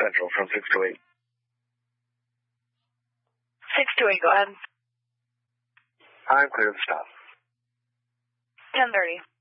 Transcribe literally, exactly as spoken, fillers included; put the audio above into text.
Central from six to eight. six to eight, go ahead. I'm clear of the stop. ten thirty.